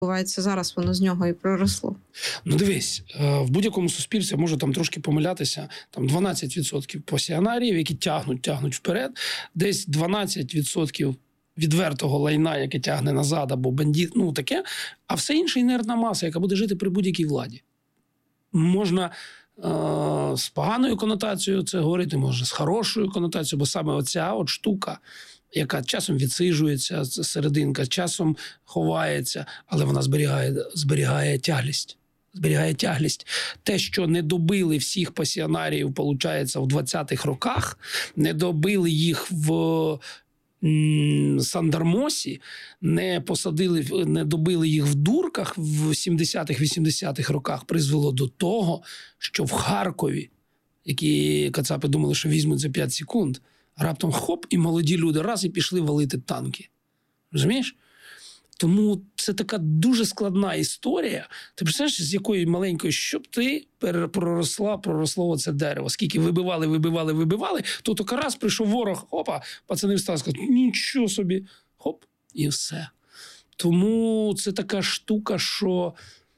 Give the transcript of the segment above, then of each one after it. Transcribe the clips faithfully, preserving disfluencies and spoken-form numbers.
відбувається зараз, воно з нього і проросло. Ну дивись, в будь-якому суспільстві, може там трошки помилятися, там дванадцять відсотків пасіонаріїв, які тягнуть, тягнуть вперед, десь дванадцять відсотків відвертого лайна, яке тягне назад, або бандит, ну таке, а все інше інертна маса, яка буде жити при будь-якій владі. Можна е- з поганою конотацією це говорити, можна з хорошою конотацією, бо саме оця от штука, яка часом відсиджується, серединка, часом ховається, але вона зберігає, зберігає тяглість. Зберігає тяглість. Те, що не добили всіх пасіонаріїв, виходить, в двадцятих роках, не добили їх в Сандармосі, не посадили, не добили їх в Дурках в сімдесятих-вісімдесятих роках, призвело до того, що в Харкові, які кацапи думали, що візьмуть за п'ять секунд, раптом хоп, і молоді люди раз і пішли валити танки. Розумієш? Тому це така дуже складна історія. Ти представляєш, з якої маленької, щоб ти проросла, проросло оце дерево. Скільки вибивали, вибивали, вибивали, то тільки раз прийшов ворог, опа, пацани встали, сказали, нічого собі, хоп, і все. Тому це така штука, що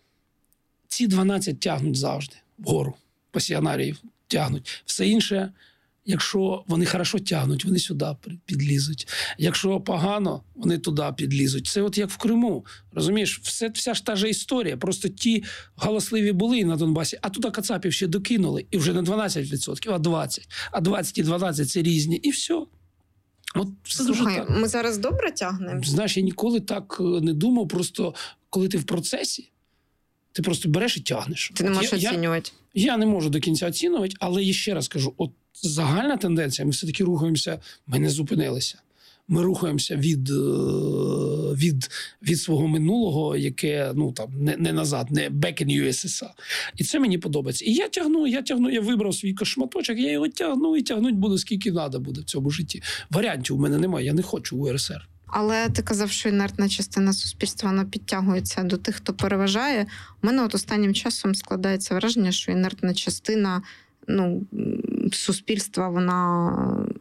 ці дванадцять тягнуть завжди вгору, пасіонаріїв тягнуть. Все інше, якщо вони хорошо тягнуть, вони сюди підлізуть. Якщо погано, вони туди підлізуть. Це от як в Криму, розумієш? Все, вся ж та же історія. Просто ті галасливі були на Донбасі, а туди кацапів ще докинули. І вже не дванадцять відсотків, а двадцять. А двадцять і дванадцять – це різні. І все. От все дуже Слухай, так. Ми зараз добре тягнемо? Знаєш, я ніколи так не думав. Просто коли ти в процесі, ти просто береш і тягнеш. Ти не От можеш я, оцінювати. Я, я не можу до кінця оцінювати, але я ще раз кажу, от загальна тенденція, ми все-таки рухаємося, ми не зупинилися. Ми рухаємося від, від, від свого минулого, яке, ну, там, не, не назад, не back in ю ес ес ар. І це мені подобається. І я тягну, я тягну, я вибрав свій шматочок, я його тягну і тягнуть буду, скільки треба буде в цьому житті. Варіантів у мене немає, я не хочу у ер ес ер. Але ти казав, що інертна частина суспільства, вона підтягується до тих, хто переважає. У мене от останнім часом складається враження, що інертна частина, ну, суспільства, вона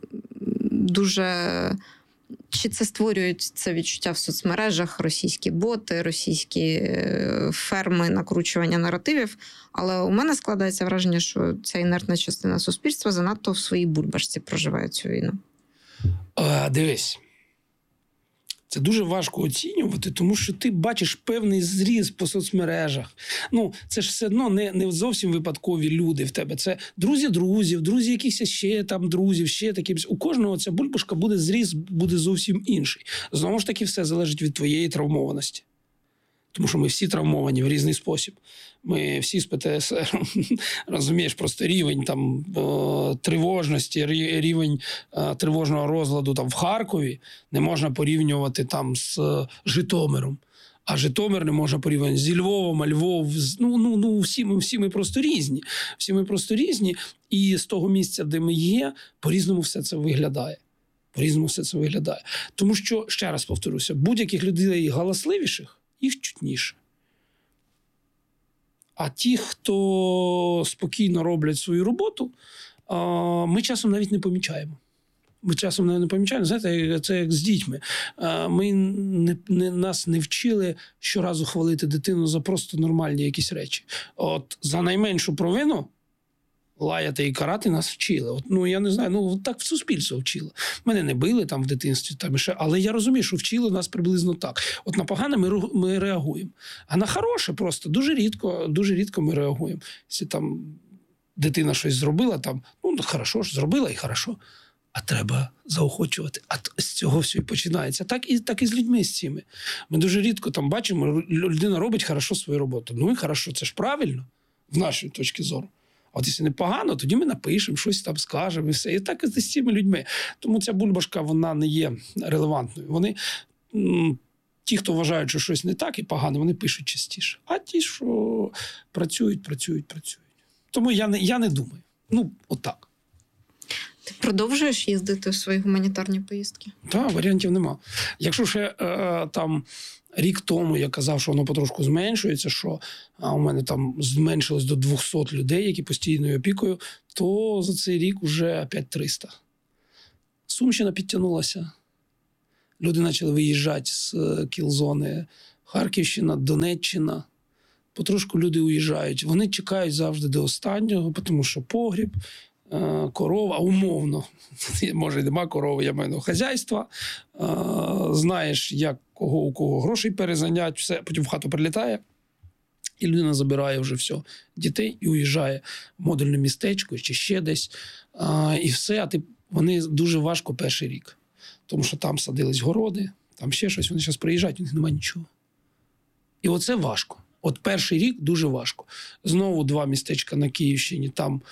дуже... Чи це створюють це відчуття в соцмережах, російські боти, російські ферми накручування наративів. Але у мене складається враження, що ця інертна частина суспільства занадто в своїй бульбашці проживає цю війну. А, дивись. Це дуже важко оцінювати, тому що ти бачиш певний зріз по соцмережах. Ну, це ж все одно не, не зовсім випадкові люди в тебе. Це друзі друзів, друзі якихось ще там друзів, ще такі. У кожного ця бульбашка буде зріз, буде зовсім інший. Знову ж таки, все залежить від твоєї травмованості. Тому що ми всі травмовані в різний спосіб. Ми всі з пе те ес ер, розумієш, просто рівень там тривожності, рівень тривожного розладу там в Харкові не можна порівнювати там з Житомиром. А Житомир не можна порівняти зі Львовом, а Львов, ну, ну, ну всі, ми, всі ми просто різні. Всі ми просто різні. І з того місця, де ми є, по-різному все це виглядає. По-різному все це виглядає. Тому що, ще раз повторюся, будь-яких людей галасливіших, їх чутніше. А ті, хто спокійно роблять свою роботу, ми часом навіть не помічаємо. Ми часом навіть не помічаємо. Знаєте, це як з дітьми. Ми не, не, нас не вчили щоразу хвалити дитину за просто нормальні якісь речі. От за найменшу провину лаяти і карати нас вчили. От, ну, я не знаю, ну, так в суспільство вчило. Мене не били там в дитинстві, там ще, але я розумію, що вчили нас приблизно так. От на погане ми, ми реагуємо. А на хороше просто дуже рідко, дуже рідко ми реагуємо. Якщо там дитина щось зробила, там, ну, хорошо ж, зробила і хорошо. А треба заохочувати. А з цього все і починається. Так і, так і з людьми з цими. Ми дуже рідко там бачимо, людина робить хорошо свою роботу. Ну і хорошо, це ж правильно, в нашій точці зору. А от якщо непогано, тоді ми напишемо, щось там скажемо і все. І так і з цими людьми. Тому ця бульбашка, вона не є релевантною. Вони, ті, хто вважають, що щось не так і погано, вони пишуть частіше. А ті, що працюють, працюють, працюють. Тому я не, я не думаю. Ну, отак. Ти продовжуєш їздити в свої гуманітарні поїздки? Так, варіантів нема. Якщо ще е, там рік тому я казав, що воно потрошку зменшується, що а, у мене там зменшилось до двохсот людей, які постійною опікою, то за цей рік вже опять триста. Сумщина підтягнулася. Люди почали виїжджати з кіл-зони Харківщина, Донеччина. Потрошку люди уїжджають. Вони чекають завжди до останнього, тому що погріб, е, корова, умовно, може, нема корови, я маю на увазі хазяйства, е, знаєш, як кого у кого грошей перезанять, все, потім в хату прилітає, і людина забирає вже все, дітей і уїжджає в модульне містечко чи ще десь, е, і все, а ти, вони дуже важко перший рік, тому що там садились городи, там ще щось, вони зараз приїжджають, у них немає нічого. І оце важко. От перший рік дуже важко. Знову два містечка на Київщині, там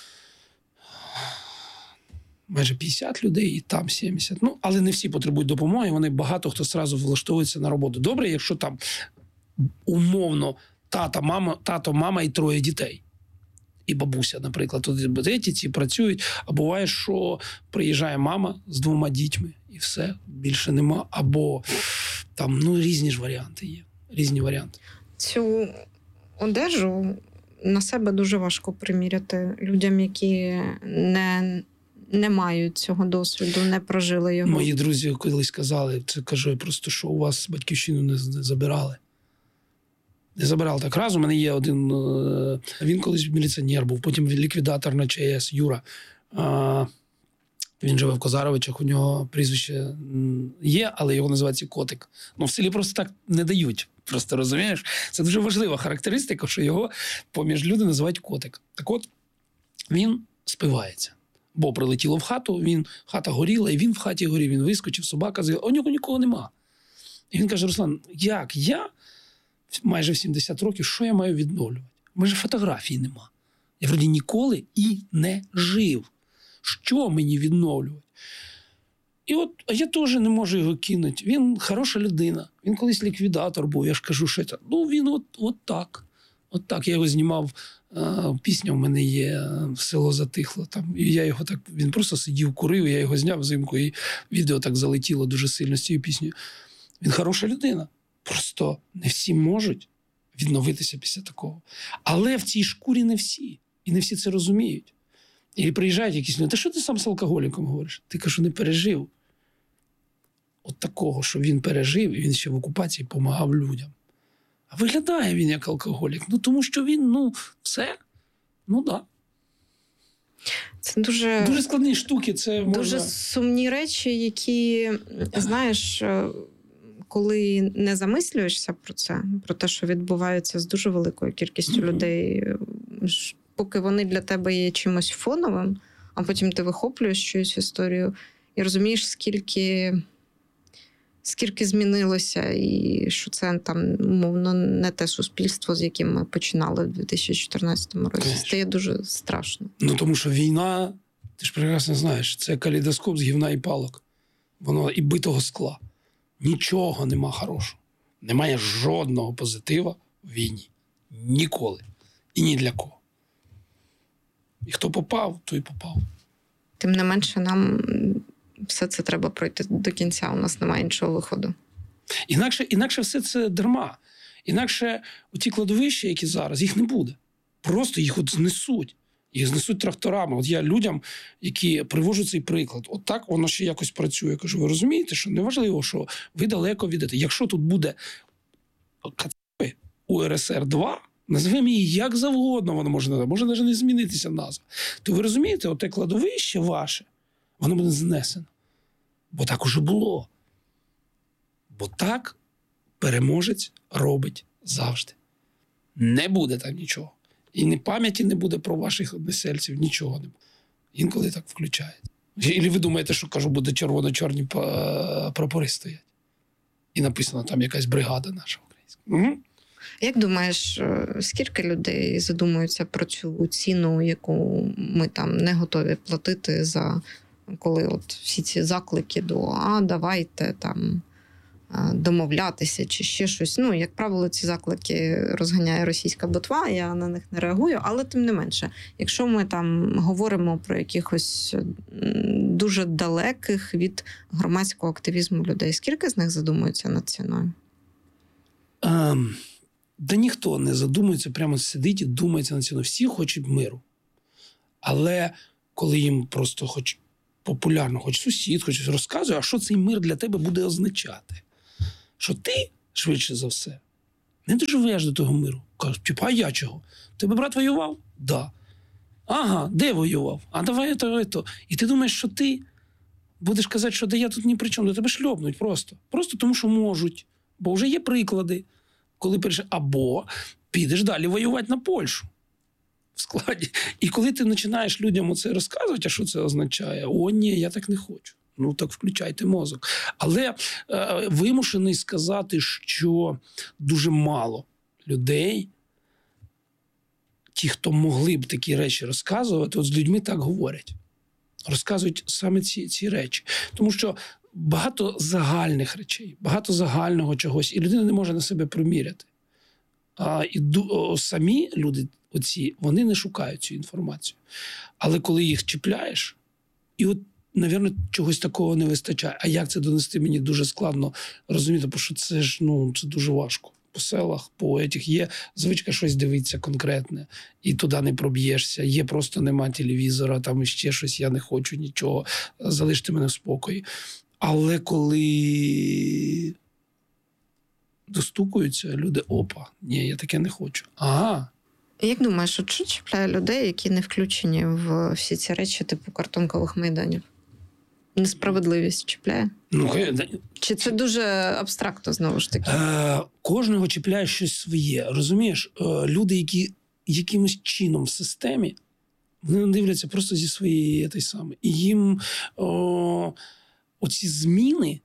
майже п'ятдесят людей, і там сімдесят. Ну, але не всі потребують допомоги, вони багато хто одразу влаштовується на роботу. Добре, якщо там умовно тата, мама, тато, мама і троє дітей. І бабуся, наприклад. От ці ці працюють, а буває, що приїжджає мама з двома дітьми, і все, більше нема. Або там, ну, різні ж варіанти є. Різні варіанти. Цю одежу на себе дуже важко приміряти людям, які не, не мають цього досвіду, не прожили його. Мої друзі колись казали, це кажу, просто, що у вас батьківщину не, не забирали. Не забирали так раз. У мене є один, він колись міліціонер був, потім ліквідатор на ЧАЕС, Юра. Він живе в Козаровичах, у нього прізвище є, але його називається Котик. Ну, в селі просто так не дають. Просто, розумієш? Це дуже важлива характеристика, що його поміж люди називають Котик. Так от, він спивається. Бо прилетіло в хату, він, хата горіла, і він в хаті горів, він вискочив, собака з'їла, а у нього нікого нема. І він каже: Руслан, як я майже в сімдесят років, що я маю відновлювати? У мене ж фотографії нема. Я вроді ніколи і не жив. Що мені відновлювати? І от, а я теж не можу його кинути. Він хороша людина. Він колись ліквідатор був, я ж кажу, що це. Ну, він от, от так. От так. Я його знімав, а, пісня в мене є, «Село затихло». Там, і я його так, він просто сидів, курив, я його зняв взимку, і відео так залетіло дуже сильно з цією піснею. Він хороша людина. Просто не всі можуть відновитися після такого. Але в цій шкурі не всі. І не всі це розуміють. І приїжджають якісь люди: та що ти сам з алкоголіком говориш? Ти, кажу, не пережив. От такого, що він пережив, і він ще в окупації допомагав людям. А виглядає він як алкоголік. Ну, тому що він, ну, все. Ну, так. Да. Це дуже... Дуже складні штуки. Це можна... Дуже сумні речі, які, знаєш, коли не замислюєшся про це, про те, що відбувається з дуже великою кількістю mm-hmm. людей, поки вони для тебе є чимось фоновим, а потім ти вихоплюєш чиюсь історію і розумієш, скільки, скільки змінилося, і що це там, умовно, не те суспільство, з яким ми починали в дві тисячі чотирнадцятому році. Конечно. Стає дуже страшно. Ну, тому що війна, ти ж прекрасно знаєш, це калейдоскоп з гівна і палок. Воно і битого скла. Нічого нема хорошого. Немає жодного позитива в війні. Ніколи. І ні для кого. І хто попав, той попав. Тим не менше, нам все це треба пройти до кінця. У нас немає іншого виходу. Інакше, інакше все це дарма. Інакше ті кладовища, які зараз, їх не буде. Просто їх от знесуть. Їх знесуть тракторами. От я людям, які привожу цей приклад, от так воно ще якось працює. Я кажу, ви розумієте, що неважливо, що ви далеко відете. Якщо тут буде У Р С Р два, назвемо її як завгодно, воно може, може навіть не змінитися назва. То ви розумієте, оте кладовище ваше, воно буде знесено. Бо так уже було. Бо так переможець робить завжди. Не буде там нічого. І ні пам'яті не буде про ваших односельців, нічого не буде. Інколи так включається. І ви думаєте, що, кажу, буде червоно-чорні прапори стоять. І написано там якась бригада наша українська. Угу. Як думаєш, скільки людей задумуються про цю ціну, яку ми там не готові платити за, коли от всі ці заклики до «а, давайте там домовлятися» чи ще щось. Ну, як правило, ці заклики розганяє російська ботва, я на них не реагую, але тим не менше, якщо ми там говоримо про якихось дуже далеких від громадського активізму людей, скільки з них задумуються над ціною? Um... Да ніхто не задумується, прямо сидить і думається на ціну. Всі хочуть миру. Але коли їм просто хоч популярно, хоч сусід, хоч розказує, а що цей мир для тебе буде означати? Що ти швидше за все, не доживеш до того миру. Кажуть, типу, а я чого? Тебе брат воював? Да. Ага, де воював? А давай то, то. І ти думаєш, що ти будеш казати, що да я тут ні при чому, до тебе шльопнуть просто. Просто тому, що можуть. Бо вже є приклади, коли перше, або підеш далі воювати на Польщу в складі. І коли ти починаєш людям оце розказувати, а що це означає? О, ні, я так не хочу. Ну, так включайте мозок. Але е, вимушений сказати, що дуже мало людей, ті, хто могли б такі речі розказувати, от з людьми так говорять. Розказують саме ці, ці речі. Тому що багато загальних речей, багато загального чогось, і людина не може на себе приміряти. А, і о, самі люди, оці, вони не шукають цю інформацію. Але коли їх чіпляєш, і от, навірно, чогось такого не вистачає. А як це донести, мені дуже складно розуміти, бо що це ж, ну, це дуже важко. По селах, по етіх є звичка щось дивитися конкретне, і туди не проб'єшся. Є просто нема телевізора, там іще щось, я не хочу нічого, залиште мене в спокої. Але коли достукуються люди, опа, ні, я таке не хочу. Ага. Як думаєш, от що чіпляє людей, які не включені в всі ці речі, типу картонкових майданів? Несправедливість чіпляє? Ну, Чи це дуже абстрактно, знову ж таки? Е, кожного чіпляє щось своє. Розумієш, е, люди, які якимось чином в системі, вони дивляться просто зі своєї той саме. І їм о, оці зміни,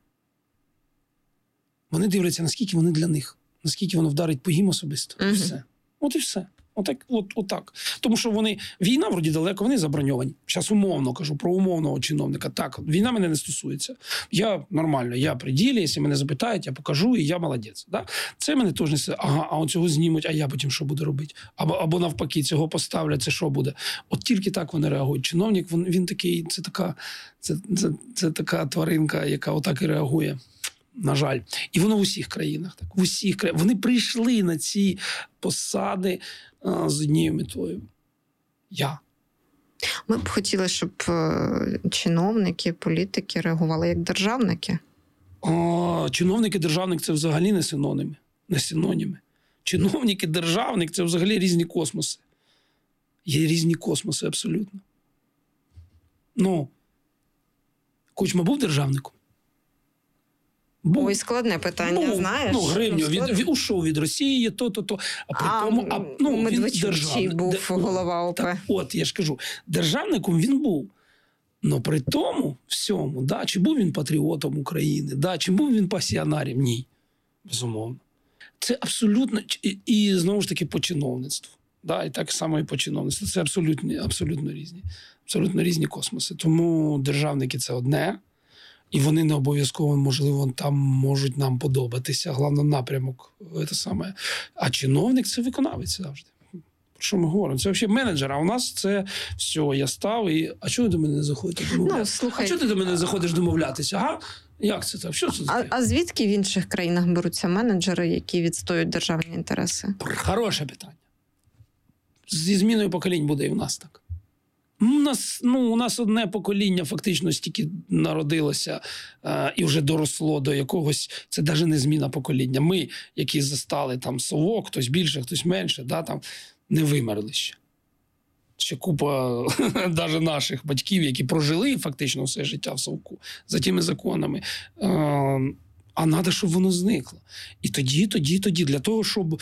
вони дивляться, наскільки вони для них, наскільки воно вдарить по їм особисто. Угу. І все. От і все. Отак, от, отак. Тому що вони, війна вроді далеко, вони заброньовані. Зараз умовно кажу про умовного чиновника. Так, війна мене не стосується. Я нормально, я при ділі, якщо мене запитають, я покажу, і я молодець. Да? Це мене теж не все. Ага, а он цього знімуть, а я потім що буду робити? Або, або навпаки, цього поставлять, це що буде? От тільки так вони реагують. Чиновник, він, він такий, це така, це, це, це така тваринка, яка отак і реагує. На жаль. І воно в усіх країнах. Так. В усіх країнах. Вони прийшли на ці посади а, з однією метою. Я. Ми б хотіли, щоб е, чиновники, політики реагували як державники. А, чиновник і державник – це взагалі не синоніми. Не синоніми. Чиновник і державник – це взагалі різні космоси. Є різні космоси абсолютно. Ну, Кучма був державником? Був. Ой, складне питання, ну, знаєш? Ну, гривню, ну, від, від, ушов від Росії, то-то-то. А при а, тому, а, ну, Медведчук був де, голова ОП. Так, от, я ж кажу, державником він був. Но при тому всьому, да, чи був він патріотом України, да, чи був він пасіонарем? Ні, безумовно. Це абсолютно, і, і знову ж таки по чиновництву. Да, і так само і по чиновництву. Це абсолютно, абсолютно різні. Абсолютно різні космоси. Тому державники – це одне. І вони не обов'язково, можливо, там можуть нам подобатися. Головний напрямок – це саме. А чиновник – це виконавець завжди. Про що ми говоримо? Це взагалі менеджер, а у нас це все, я став і… А чого ти до мене не заходиш домовлятися? Ну, слухай, а чого ти до мене не заходиш домовлятися? Ага? Як це так? Що це таке? А, а звідки в інших країнах беруться менеджери, які відстоюють державні інтереси? Хороше питання. Зі зміною поколінь буде і в нас так. У нас, ну, у нас одне покоління фактично стільки народилося е, і вже доросло до якогось, це навіть не зміна покоління. Ми, які застали там совок, хтось більше, хтось менше, да, там, не вимерли ще. Ще купа навіть наших батьків, які прожили фактично все життя в совку за тими законами. Е, а треба, щоб воно зникло. І тоді, тоді, тоді, для того, щоб е,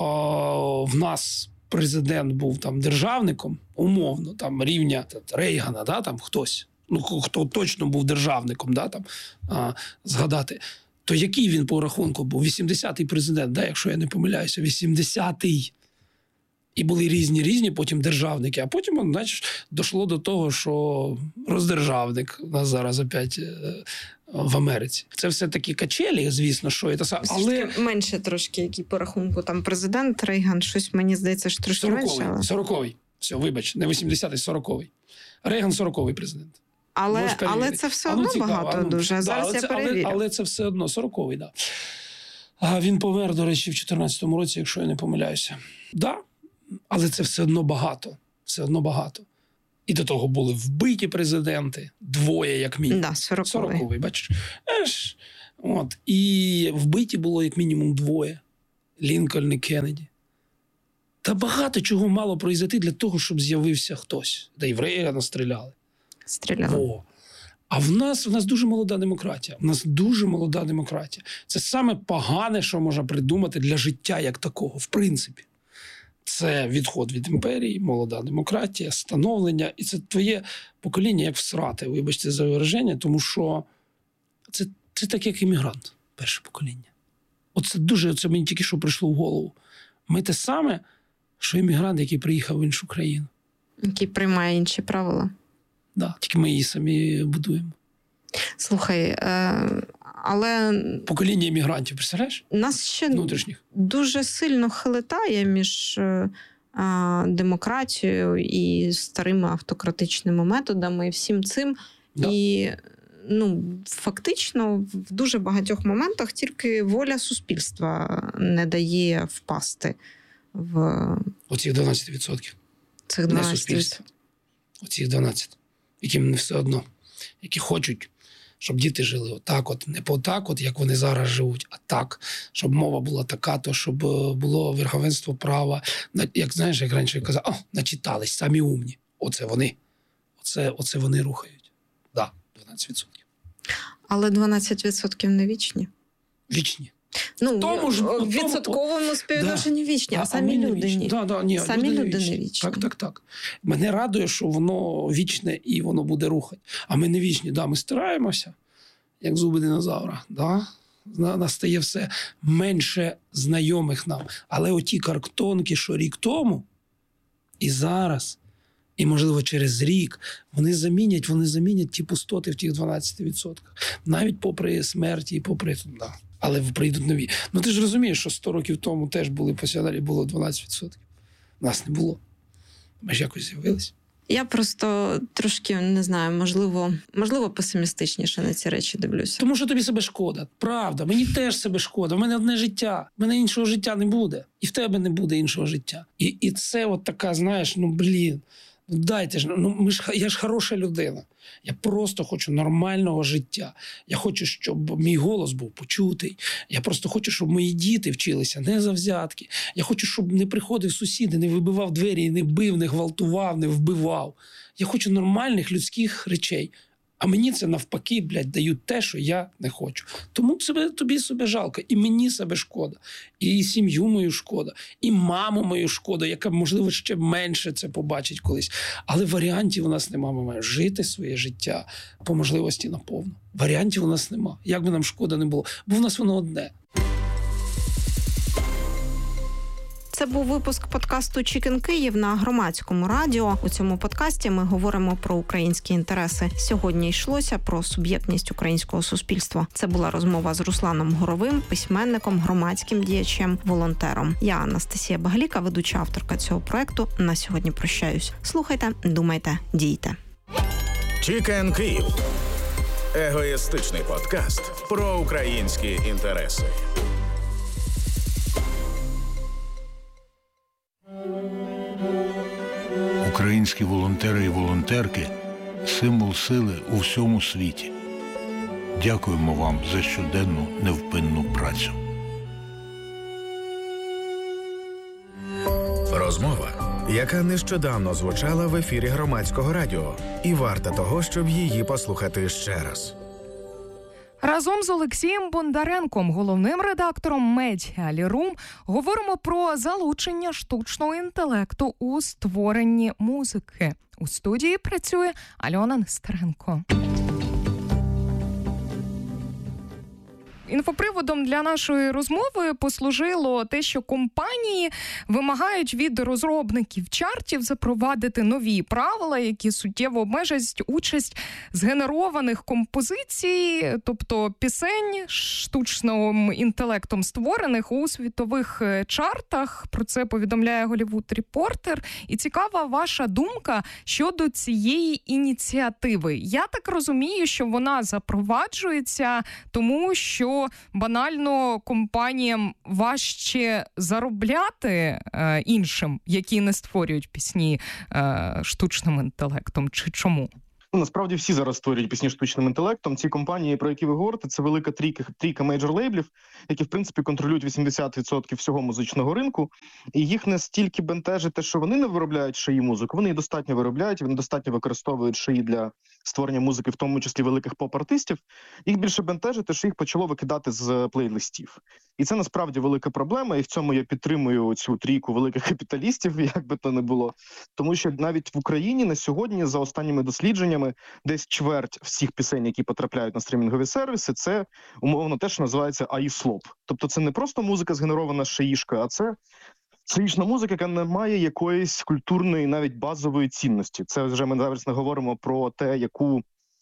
в нас президент був там державником, умовно, там рівня Рейгана, да, там хтось, ну хто точно був державником, да, там а, згадати, то який він по рахунку був? вісімдесятий президент, да, якщо я не помиляюся, вісімдесятий. І були різні різні потім державники, а потім, значить, дійшло до того, що роздержавник у нас зараз опять в Америці. Це все такі качелі, звісно, що і та саме, але менше трошки, які по рахунку там президент Рейган, щось мені здається, що трошки менше. Але... сороковий. Все, вибач, не вісімдесятий, сороковий. Рейган сороковий президент. Але, але це все одно ну, багато ну, дуже. Да, Зараз я це, перевірю. Але, але це все одно сороковий, так. Да. А він помер, до речі, в чотирнадцятому році, якщо я не помиляюся. Так, да, але це все одно багато. Все одно багато. І до того були вбиті президенти, двоє як мінімум. Да, сороковий. сороковий, бачиш. Еш, От. І вбиті було як мінімум двоє. Лінкольн і Кеннеді. Та багато чого мало произойти для того, щоб з'явився хтось. Та й в Рейгана стріляли. Стріляли. Во. А в нас, в нас дуже молода демократія. В нас дуже молода демократія. Це саме погане, що можна придумати для життя як такого, в принципі. Це відход від імперії, молода демократія, становлення. І це твоє покоління як всрати, вибачте за вираження, тому що це, це так, як іммігрант, перше покоління. Оце дуже, це мені тільки що прийшло в голову. Ми те саме, що іммігрант, який приїхав в іншу країну. Який приймає інші правила. Да, тільки ми її самі будуємо. Слухай, е, але... Покоління іммігрантів, представляєш? Нас ще внутрішніх. Дуже сильно хилитає між е, демократією і старими автократичними методами, і всім цим. Да. І ну, фактично в дуже багатьох моментах тільки воля суспільства не дає впасти в... Оцих дванадцять відсотків. Цих дванадцять не суспільство. Оцих дванадцять. Яким не все одно. Які хочуть, щоб діти жили отак от. Не по так от, як вони зараз живуть, а так. Щоб мова була така, то щоб було верховенство права. Як, знаєш, як раніше казав, о, начитались, самі умні. Оце вони. Оце, оце вони рухають. Так, да, дванадцять відсотків. Але дванадцять відсотків не вічні. Вічні. Ну, тому ж, в відсотковому співвідношенні да. вічні, а, а самі люди ні. Да, да, ні. Самі люди, люди вічні. не вічні. Так, так, так. Мене радує, що воно вічне і воно буде рухати. А ми не вічні. Да, ми стараємося, як зуби динозавра. Да? Настає все менше знайомих нам. Але оті картонки, що рік тому, і зараз, і, можливо, через рік, вони замінять, вони замінять ті пустоти в тих дванадцяти відсотках. Навіть попри смерті і попри... Да. Але прийдуть нові. Ну ти ж розумієш, що сто років тому теж були пасіонарі, було дванадцять відсотків. Нас не було. Ми ж якось з'явились. Я просто трошки, не знаю, можливо, можливо, песимістичніше на ці речі дивлюся. Тому що тобі себе шкода. Правда, мені теж себе шкода. В мене одне життя. В мене іншого життя не буде. І в тебе не буде іншого життя. І, і це от така, знаєш, ну, блін, ну дайте ж, ну ми ж, я ж хороша людина. Я просто хочу нормального життя. Я хочу, щоб мій голос був почутий. Я просто хочу, щоб мої діти вчилися не за взятки. Я хочу, щоб не приходив сусіди, не вибивав двері, не бив, не гвалтував, не вбивав. Я хочу нормальних людських речей. А мені це навпаки, блядь, дають те, що я не хочу. Тому себе, тобі себе жалко. І мені себе шкода. І сім'ю мою шкода. І маму мою шкода, яка, можливо, ще менше це побачить колись. Але варіантів у нас нема. Ми маємо жити своє життя по можливості наповну. Варіантів у нас нема. Як би нам шкода не було. Бо в нас воно одне. Це був випуск подкасту «Чікен Київ» на Громадському радіо. У цьому подкасті ми говоримо про українські інтереси. Сьогодні йшлося про суб'єктність українського суспільства. Це була розмова з Русланом Горовим, письменником, громадським діячем, волонтером. Я Анастасія Багаліка, ведуча авторка цього проекту. На сьогодні прощаюсь. Слухайте, думайте, дійте. «Чікен Київ» – егоїстичний подкаст про українські інтереси. Українські волонтери і волонтерки – символ сили у всьому світі. Дякуємо вам за щоденну невпинну працю. Розмова, яка нещодавно звучала в ефірі Громадського радіо, і варта того, щоб її послухати ще раз. Разом з Олексієм Бондаренком, головним редактором Media Room, говоримо про залучення штучного інтелекту у створенні музики. У студії працює Альона Нестеренко. Інфоприводом для нашої розмови послужило те, що компанії вимагають від розробників чартів запровадити нові правила, які суттєво обмежать участь згенерованих композицій, тобто пісень штучним інтелектом створених у світових чартах. Про це повідомляє Hollywood Reporter. І цікава ваша думка щодо цієї ініціативи. Я так розумію, що вона запроваджується тому, що банально компаніям важче заробляти е, іншим, які не створюють пісні е, штучним інтелектом, чи чому? Ну, насправді всі зараз створюють пісні штучним інтелектом. Ці компанії, про які ви говорите, це велика трійка, трійка мейджор-лейблів, які, в принципі, контролюють вісімдесят відсотків всього музичного ринку. І їх не стільки бентежить те, що вони не виробляють шиї музику, вони її достатньо виробляють, вони достатньо використовують шиї для створення музики, в тому числі великих поп-артистів. Їх більше бентежить те, що їх почало викидати з плейлистів. І це насправді велика проблема, і в цьому я підтримую цю трійку великих капіталістів, як би то не було. Тому що навіть в Україні на сьогодні, за останніми дослідженнями, десь чверть всіх пісень, які потрапляють на стрімінгові сервіси, це умовно те, що називається ей ай слоп. Тобто це не просто музика згенерована шиїшкою, а це шиїшна музика, яка не має якоїсь культурної, навіть базової цінності. Це вже ми зараз не говоримо про те, яку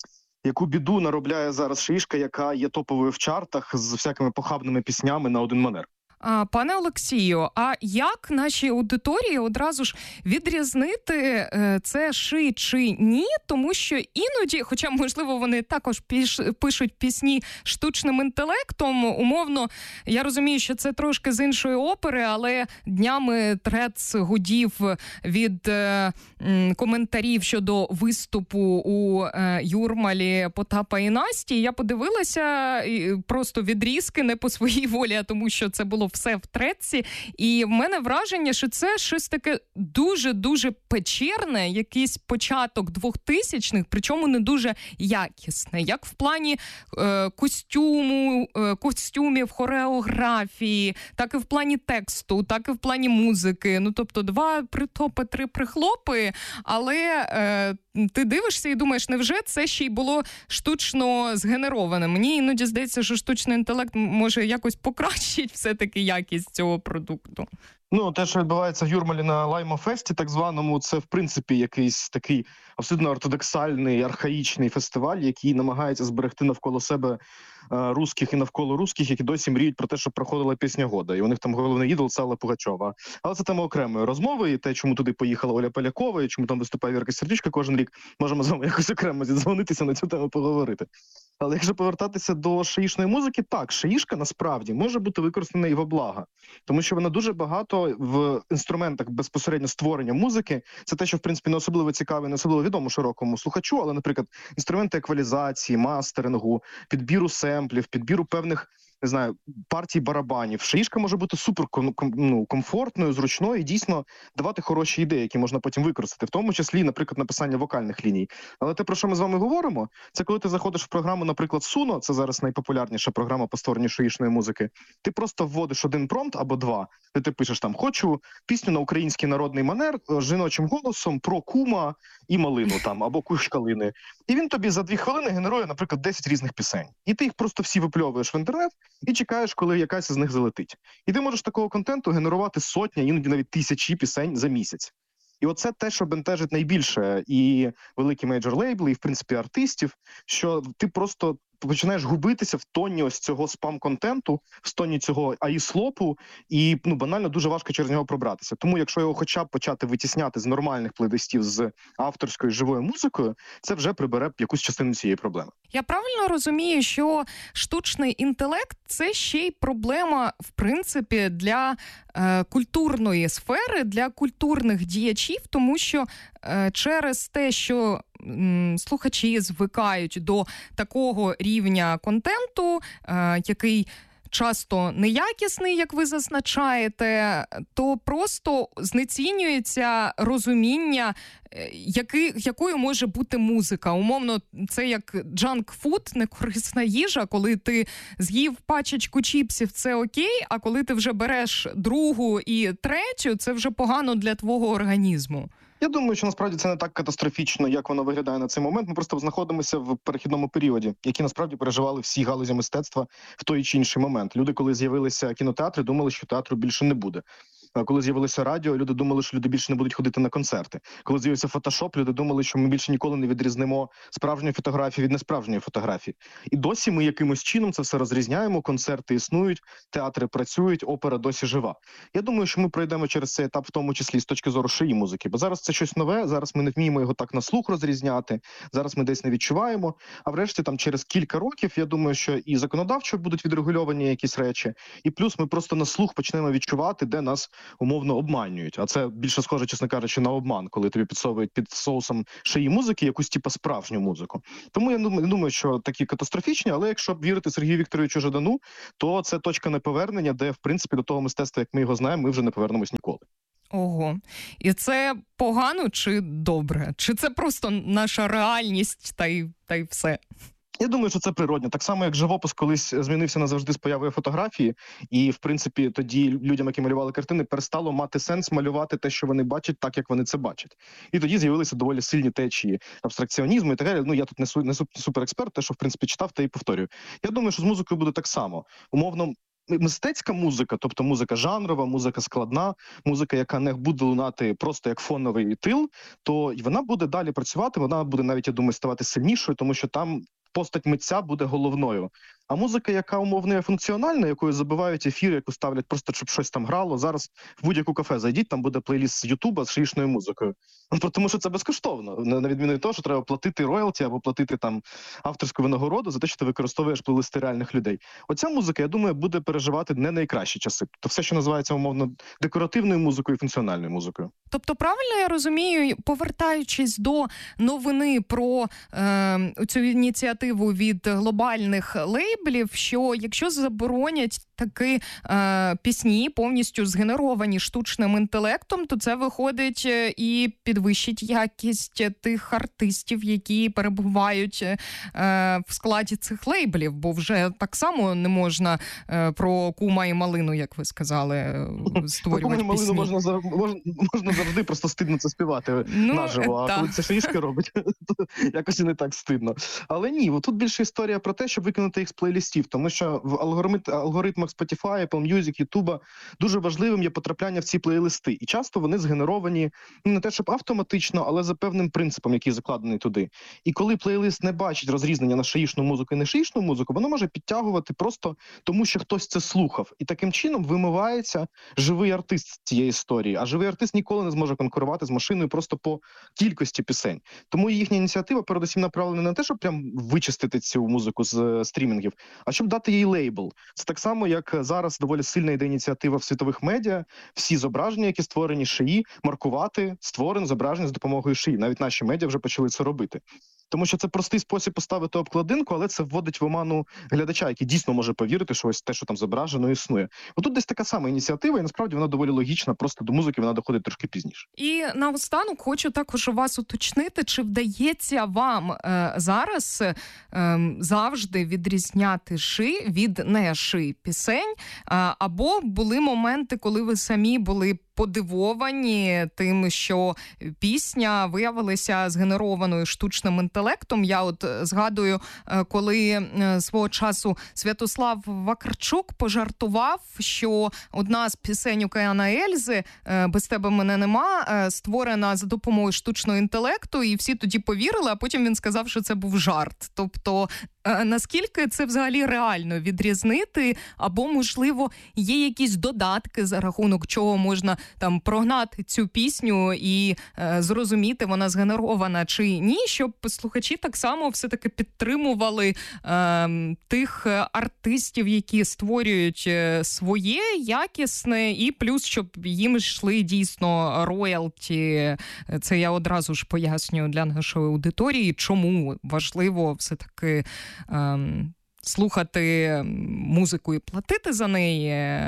яку біду наробляє зараз шиїшка, яка є топовою в чартах з всякими похабними піснями на один манер. А, пане Олексію, а як нашій аудиторії одразу ж відрізнити е, це ши чи ні? Тому що іноді, хоча, можливо, вони також піш, пишуть пісні штучним інтелектом, умовно, я розумію, що це трошки з іншої опери, але днями трец гудів від е, м, коментарів щодо виступу у е, Юрмалі Потапа і Насті. Я подивилася і просто відрізки не по своїй волі, а тому що це було все в треці, і в мене враження, що це щось таке дуже-дуже печерне, якийсь початок двохтисячних, причому не дуже якісне, як в плані е, костюму, е, костюмів, хореографії, так і в плані тексту, так і в плані музики. Ну, тобто два притопи, три прихлопи, але е, ти дивишся і думаєш, невже це ще й було штучно згенероване? Мені іноді здається, що штучний інтелект може якось покращить все-таки якість цього продукту. Ну, те, що відбувається в Юрмалі на Лаймо-фесті, так званому, це, в принципі, якийсь такий абсолютно ортодоксальний, архаїчний фестиваль, який намагається зберегти навколо себе е, русських і навколо русських, які досі мріють про те, щоб проходила пісня года. І у них там головний ідол – це Алла Пугачова. Але це тема окремої розмови, і те, чому туди поїхала Оля Полякова, і чому там виступає Вірка Сердючка кожен рік, можемо з вами якось окремо зідзвонитися на цю тему поговорити. Але якщо повертатися до шиїшної музики, так, шиїшка насправді може бути використана і во благо. Тому що вона дуже багато в інструментах безпосередньо створення музики. Це те, що, в принципі, не особливо цікаво, не особливо відомо широкому слухачу, але, наприклад, інструменти еквалізації, мастерингу, підбіру семплів, підбіру певних, не знаю, партій барабанів. Шиїшка може бути супер ну, комфортною, зручною і дійсно давати хороші ідеї, які можна потім використати, в тому числі, наприклад, написання вокальних ліній. Але те, про що ми з вами говоримо, це коли ти заходиш в програму, наприклад, Suno, це зараз найпопулярніша програма по створенню шиїшної музики, ти просто вводиш один промпт або два, де ти пишеш там «хочу пісню на український народний манер жіночим голосом про кума і малину там, або кущ калини». І він тобі за дві хвилини генерує, наприклад, десять різних пісень. І ти їх просто всі випльовуєш в інтернет і чекаєш, коли якась із них залетить. І ти можеш такого контенту генерувати сотня, іноді навіть тисячі пісень за місяць. І оце те, що бентежить найбільше і великі мейджор-лейбли, і, в принципі, артистів, що ти просто починаєш губитися в тоні ось цього спам-контенту, в тоні цього ей ай слопу, і ну, банально дуже важко через нього пробратися. Тому якщо його хоча б почати витісняти з нормальних плейлистів з авторською живою музикою, це вже прибере якусь частину цієї проблеми. Я правильно розумію, що штучний інтелект – це ще й проблема, в принципі, для е, культурної сфери, для культурних діячів, тому що е, через те, що м, слухачі звикають до такого рівня контенту, е, який часто неякісний, як ви зазначаєте, то просто знецінюється розуміння, який, якою може бути музика. Умовно, це як джанк-фуд, некорисна їжа, коли ти з'їв пачечку чіпсів, це окей, а коли ти вже береш другу і третю, це вже погано для твого організму. Я думаю, що насправді це не так катастрофічно, як воно виглядає на цей момент. Ми просто знаходимося в перехідному періоді, який насправді переживали всі галузі мистецтва в той чи інший момент. Люди, коли з'явилися кінотеатри, думали, що театру більше не буде. Коли з'явилося радіо, люди думали, що люди більше не будуть ходити на концерти. Коли з'явився фотошоп, люди думали, що ми більше ніколи не відрізнимо справжньої фотографії від несправжньої фотографії. І досі ми якимось чином це все розрізняємо, концерти існують, театри працюють, опера досі жива. Я думаю, що ми пройдемо через цей етап в тому числі з точки зору шиї музики, бо зараз це щось нове, зараз ми не вміємо його так на слух розрізняти, зараз ми десь не відчуваємо, а врешті там через кілька років, я думаю, що і законодавчо будуть відрегульовані якісь речі, і плюс ми просто на слух почнемо відчувати, де нас умовно обманюють. А це більше схоже, чесно кажучи, на обман, коли тобі підсовують під соусом шиї музики якусь типу справжню музику. Тому я думаю, думаю, що такі катастрофічні, але якщо вірити Сергію Вікторовичу Жадану, то це точка неповернення, де, в принципі, до того мистецтва, як ми його знаємо, ми вже не повернемось ніколи. Ого. І це погано чи добре? Чи це просто наша реальність та й, та й все? Я думаю, що це природньо. Так само, як живопис колись змінився назавжди з появою фотографії, і, в принципі, тоді людям, які малювали картини, перестало мати сенс малювати те, що вони бачать, так, як вони це бачать. І тоді з'явилися доволі сильні течії абстракціонізму і так далі. Ну, я тут не, су, не суперексперт, те, що, в принципі, читав, та і повторюю. Я думаю, що з музикою буде так само. Умовно, мистецька музика, тобто музика жанрова, музика складна, музика, яка не буде лунати просто як фоновий тил, то вона буде далі працювати, вона буде навіть, я думаю, ставати сильнішою, тому що там постать митця буде головною. А музика, яка умовно є функціональна, якою забивають ефір, яку ставлять просто, щоб щось там грало, зараз в будь-яку кафе зайдіть, там буде плейліст з Ютуба з шиїшною музикою. Ну, тому що це безкоштовно, на відміну від того, що треба платити роялті або платити там авторську винагороду за те, що ти використовуєш плейлисти реальних людей. Оця музика, я думаю, буде переживати не найкращі часи. То все, що називається, умовно, декоративною музикою і функціональною музикою. Тобто, правильно я розумію, повертаючись до новини про е, цю ініціативу від глобальних лейблів, що якщо заборонять такі е, пісні, повністю згенеровані штучним інтелектом, то це виходить і підвищить якість тих артистів, які перебувають е, в складі цих лейблів, бо вже так само не можна е, про кума і малину, як ви сказали, створювати про пісні. Можна, можна, можна завжди просто стидно це співати ну, наживо, а та. Коли це шишки робить, то якось і не так стидно. Але ні, тут більше історія про те, щоб викинути їх з плейлістів, тому що в алгоритмах Spotify, Apple Music, YouTube дуже важливим є потрапляння в ці плейлисти. І часто вони згенеровані, ну, не те, щоб автоматично, але за певним принципом, який закладений туди. І коли плейлист не бачить розрізнення на шиїшну музику і не шиїшну музику, воно може підтягувати просто тому, що хтось це слухав. І таким чином вимивається живий артист з цієї історії. А живий артист ніколи не зможе конкурувати з машиною просто по кількості пісень. Тому їхня ініціатива передусім направлена не на те, щоб прям вичистити цю музику з стрімінгів, а щоб дати їй лейбл. Це так само, як зараз доволі сильна йде ініціатива в світових медіа, всі зображення, які створені шиї, маркувати створене зображення з допомогою шиї. Навіть наші медіа вже почали це робити. Тому що це простий спосіб поставити обкладинку, але це вводить в оману глядача, який дійсно може повірити, що ось те, що там зображено, існує. Отут десь така сама ініціатива, і насправді вона доволі логічна, просто до музики вона доходить трошки пізніше. І наостанок хочу також у вас уточнити, чи вдається вам е, зараз е, завжди відрізняти ши від не ши пісень, е, або були моменти, коли ви самі були подивовані тим, що пісня виявилася згенерованою штучним інтелектом. Я от згадую, коли свого часу Святослав Вакарчук пожартував, що одна з пісень Океана Ельзи «Без тебе мене нема» створена за допомогою штучного інтелекту, і всі тоді повірили, а потім він сказав, що це був жарт. Тобто, наскільки це взагалі реально відрізнити, або, можливо, є якісь додатки, за рахунок чого можна там прогнати цю пісню і е, зрозуміти, вона згенерована чи ні, щоб слухачі так само все-таки підтримували е, тих артистів, які створюють своє, якісне, і плюс, щоб їм йшли дійсно роялті. Це я одразу ж пояснюю для нашої аудиторії, чому важливо все-таки Ем, слухати музику і платити за неї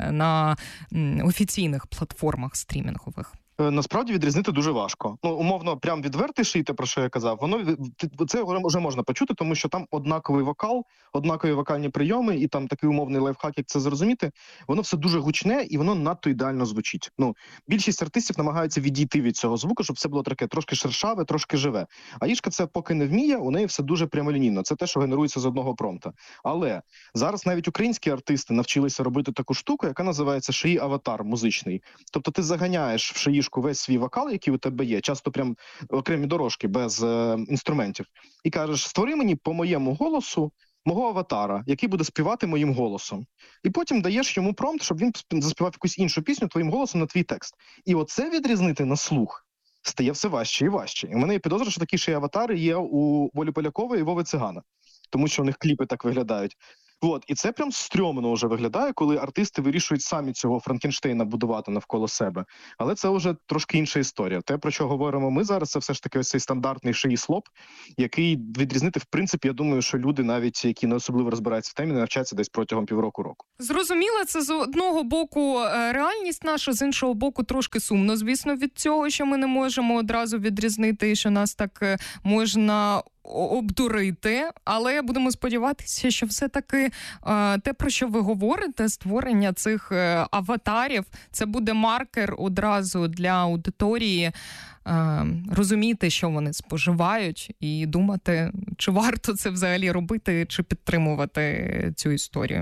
на офіційних платформах стрімінгових. Насправді відрізнити дуже важко. Ну, умовно, прям відвертий ший, те, про що я казав, воно це вже можна почути, тому що там однаковий вокал, однакові вокальні прийоми, і там такий умовний лайфхак, як це зрозуміти, воно все дуже гучне і воно надто ідеально звучить. Ну, більшість артистів намагаються відійти від цього звуку, щоб все було таке трошки шершаве, трошки живе. А Ішка це поки не вміє, у неї все дуже прямолінійно. Це те, що генерується з одного промпта. Але зараз навіть українські артисти навчилися робити таку штуку, яка називається шиї аватар музичний. Тобто ти заганяєш в шиї весь свій вокал, який у тебе є, часто прям окремі дорожки без е, інструментів, і кажеш, створи мені по моєму голосу мого аватара, який буде співати моїм голосом. І потім даєш йому промпт, щоб він заспівав якусь іншу пісню твоїм голосом на твій текст. І оце відрізнити на слух стає все важче і важче. І в мене є підозра, що такі ще й аватари є у Волі Полякової і Вови Цигана, тому що у них кліпи так виглядають. От, і це прям стрьомно вже виглядає, коли артисти вирішують самі цього Франкенштейна будувати навколо себе. Але це вже трошки інша історія. Те, про що говоримо ми зараз, це все ж таки ось цей стандартний шиї-слоп, який відрізнити, в принципі, я думаю, що люди, навіть які не особливо розбираються в темі, не навчаться десь протягом півроку-року. Зрозуміло, це з одного боку реальність наша, з іншого боку трошки сумно, звісно, від цього, що ми не можемо одразу відрізнити, що нас так можна обдурити, але будемо сподіватися, що все-таки е, те, про що ви говорите, створення цих е, аватарів, це буде маркер одразу для аудиторії е, розуміти, що вони споживають, і думати, чи варто це взагалі робити, чи підтримувати цю історію.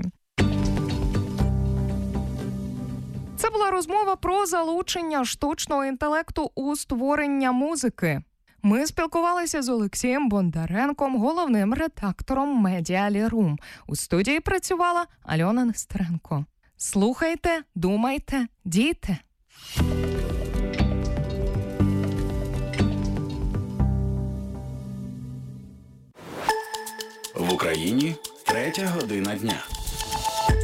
Це була розмова про залучення штучного інтелекту у створення музики. Ми спілкувалися з Олексієм Бондаренком, головним редактором Media Room. У студії працювала Альона Нестеренко. Слухайте, думайте, дійте. В Україні третя година дня.